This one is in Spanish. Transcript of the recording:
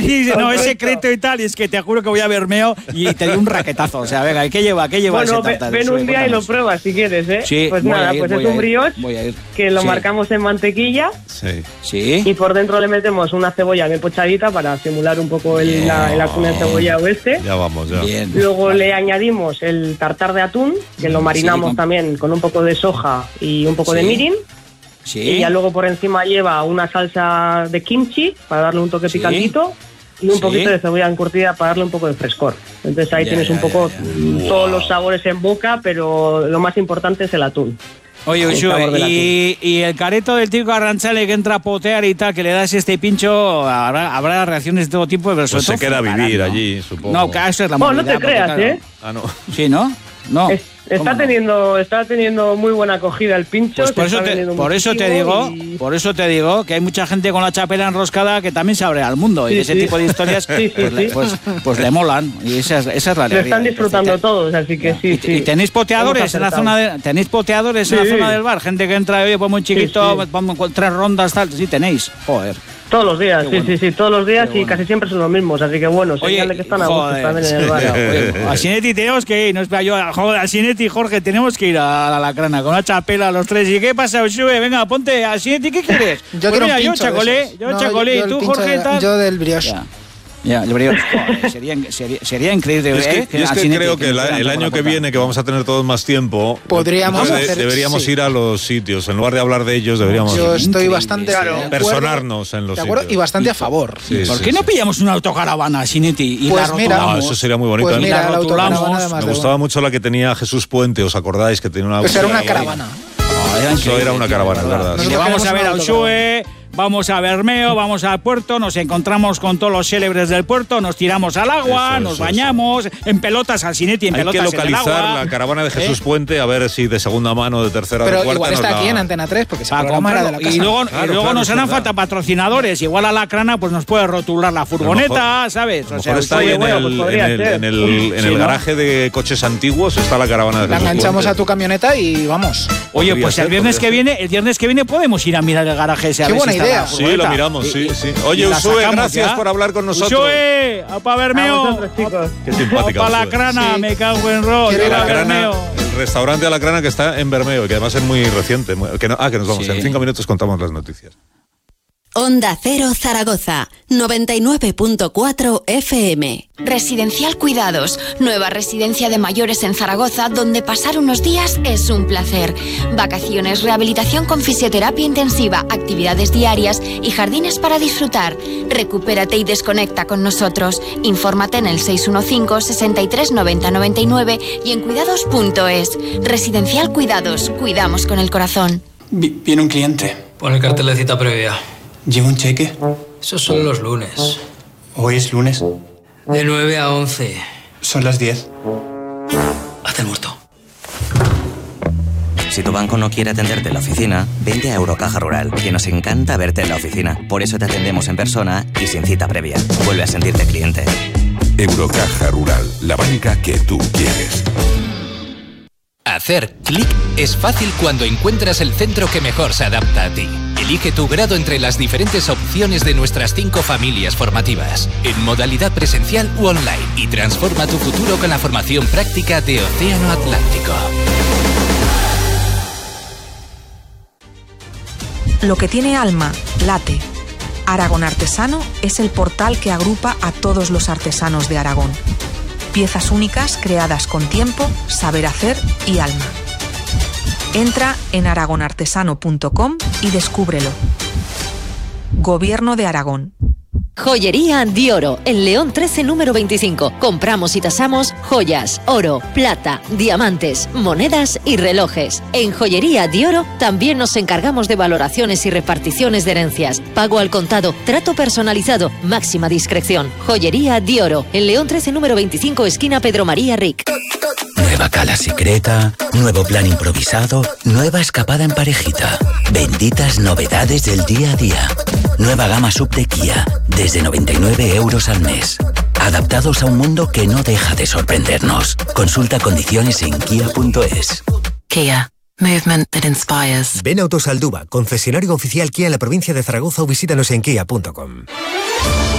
decís, no, es secreto y tal, y es que te juro que voy a Bermeo y te doy un raquetazo. O sea, venga, ¿qué lleva Bueno, ese tartar? ven un día y lo pruebas si quieres, ¿eh? Sí, pues nada, pues es un brioche que lo marcamos en mantequilla. Sí. Y por dentro le metemos una cebolla bien pochadita para simular un poco la cuna de cebolla oeste. Ya vamos, ya. Bien. Luego le añadimos el tartar de atún, que lo marinamos también con un poco de soja y un poco de mirin. Sí. Y ya luego por encima lleva una salsa de kimchi para darle un toque picantito y un poquito de cebolla encurtida para darle un poco de frescor. Entonces ahí tienes un poco todos los sabores en boca, pero lo más importante es el atún. Oye, Ushue, y el careto del tío Arranchale que entra a potear y tal, que le das este pincho, habrá reacciones de todo tipo, pero pues se queda a vivir allí, supongo. No, eso es la movilidad. No te creas, claro. Ah, no. Sí, ¿no? No. Está teniendo muy buena acogida el pincho. Pues por eso te digo que hay mucha gente con la chapela enroscada que también se abre al mundo y ese tipo de historias pues le molan y esa es la alegría. Lo están disfrutando todos, así que sí. ¿Y tenéis poteadores en la zona del bar? Gente que entra, oye, pues muy chiquito, vamos con 3 rondas, tal. Sí, tenéis. Joder. Todos los días, bueno. todos los días y casi siempre son los mismos, así que bueno, señal de que están a gusto también en el bar. A Sinetti tenemos que ir, no espera yo, a Sinetti y Jorge tenemos que ir a la Lacrana con una chapela los tres. ¿Y qué pasa, Ushue? Venga, ponte a Sinetti, ¿qué quieres? Yo quiero un pincho yo chacolé, y tú, Jorge, tal. Yo del brioche. Ya, el brioche. Sería increíble. Yo es que creo que el año que viene, que vamos a tener todos más tiempo, deberíamos ir a los sitios. En lugar de hablar de ellos, deberíamos... Yo estoy bastante... personarnos en los sitios. Y bastante a favor. ¿Por qué no pillamos una autocaravana, Sinetti? Y pues mira, eso sería muy bonito. Pues mira, la autocaravana me gustaba mucho la que tenía Jesús Puente, ¿os acordáis? Que tenía una... Pues era una caravana. Eso era una caravana, es verdad. Y vamos a ver a Ushue... Vamos a Bermeo, vamos al puerto, nos encontramos con todos los célebres del puerto, nos tiramos al agua, nos bañamos, en pelotas al Sinetti, en pelotas en el agua. Hay que localizar la caravana de Jesús Puente, a ver si de segunda mano, de tercera, de cuarta. Pero igual está aquí en Antena 3, porque se programa era de la casa. Y luego nos harán falta patrocinadores, igual a la Crana pues nos puede rotular la furgoneta, ¿sabes? O sea, está ahí en el garaje de coches antiguos, está la caravana de Jesús Puente. La enganchamos a tu camioneta y vamos. Oye, pues el viernes que viene podemos ir a mirar el garaje ese. Qué buena idea. Sí, lo miramos, sí. Oye, Ushue, gracias por hablar con nosotros. Ushue, a Bermeo. Qué simpática. A la Crana, me cago en rock. El restaurante a la Crana que está en Bermeo, que además es muy reciente. Que nos vamos. En 5 minutos contamos las noticias. Onda Cero Zaragoza, 99.4 FM. Residencial Cuidados, nueva residencia de mayores en Zaragoza, donde pasar unos días es un placer. Vacaciones, rehabilitación con fisioterapia intensiva, actividades diarias y jardines para disfrutar. Recupérate y desconecta con nosotros. Infórmate en el 615 63 90 99 y en cuidados.es. Residencial Cuidados, cuidamos con el corazón. Viene un cliente. Pon el cartel de cita previa. ¿Lleva un cheque? Esos son los lunes. ¿Hoy es lunes? De 9 a 11. Son las 10. Haz el muerto. Si tu banco no quiere atenderte en la oficina, vente a Eurocaja Rural, que nos encanta verte en la oficina. Por eso te atendemos en persona y sin cita previa. Vuelve a sentirte cliente. Eurocaja Rural, la banca que tú quieres. Hacer clic es fácil cuando encuentras el centro que mejor se adapta a ti. Elige tu grado entre las diferentes opciones de nuestras 5 familias formativas, en modalidad presencial u online, y transforma tu futuro con la formación práctica de Océano Atlántico. Lo que tiene alma, late. Aragón Artesano es el portal que agrupa a todos los artesanos de Aragón. Piezas únicas creadas con tiempo, saber hacer y alma. Entra en aragonartesano.com y descúbrelo. Gobierno de Aragón. Joyería Dioro, en León 13, número 25. Compramos y tasamos joyas, oro, plata, diamantes, monedas y relojes. En Joyería Dioro también nos encargamos de valoraciones y reparticiones de herencias. Pago al contado, trato personalizado, máxima discreción. Joyería Dioro, en León 13, número 25, esquina Pedro María Ric. Nueva cala secreta, nuevo plan improvisado, nueva escapada en parejita. Benditas novedades del día a día. Nueva gama sub de Kia, desde 99 euros al mes. Adaptados a un mundo que no deja de sorprendernos. Consulta condiciones en kia.es. Kia. Movement that inspires. Ven a Autosalduba, concesionario oficial Kia en la provincia de Zaragoza, o visítanos en kia.com.